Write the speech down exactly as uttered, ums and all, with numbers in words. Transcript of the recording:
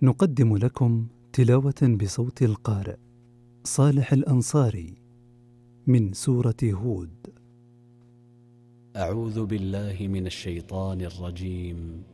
نقدم لكم تلاوة بصوت القارئ صالح الأنصاري من سورة هود. أعوذ بالله من الشيطان الرجيم.